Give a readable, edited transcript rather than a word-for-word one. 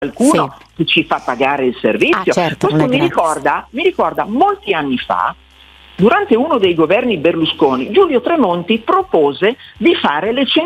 qualcuno che ci fa pagare il servizio. Certo, Questo mi ricorda molti anni fa, durante uno dei governi Berlusconi, Giulio Tremonti propose di fare le